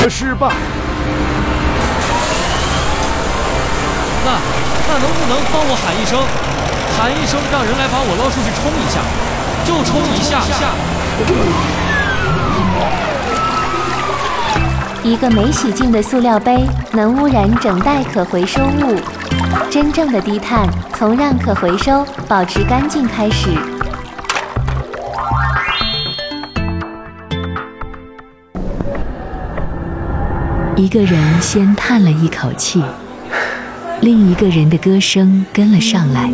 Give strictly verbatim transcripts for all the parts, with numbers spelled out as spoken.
的失败。 那那能不能帮我喊一声，喊一声，让人来把我捞出去冲一下，就冲一下。 一个没洗净的塑料杯能污染整袋可回收物。真正的低碳，从让可回收、保持干净开始。 一个人先叹了一口气，另一个人的歌声跟了上来，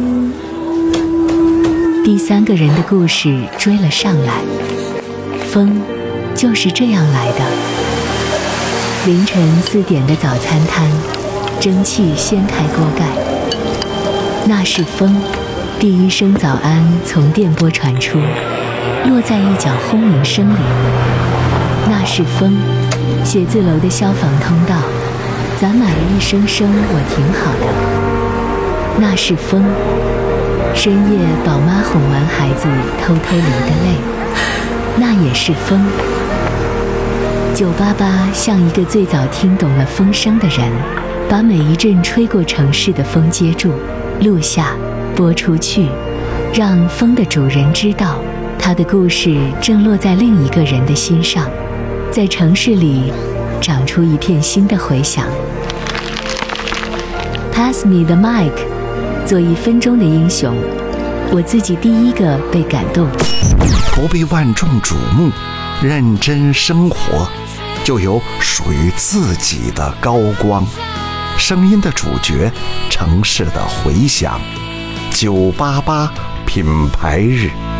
第三个人的故事追了上来。风就是这样来的。凌晨四点的早餐摊，蒸汽掀开锅盖，那是风。第一声早安从电波传出，落在一角轰鸣声里，那是风。写字楼的消防通道攒满了一声声我挺好的，那是风。深夜宝妈哄完孩子偷偷流的泪，那也是风。九八八像一个最早听懂了风声的人，把每一阵吹过城市的风接住，录下，播出去，让风的主人知道，他的故事正落在另一个人的心上，在城市里长出一片新的回响。 Pass me the mic， 做一分钟的英雄，我自己第一个被感动。 不被万众瞩目，认真生活，就有属于自己的高光。声音的主角，城市的回响。九八八品牌日。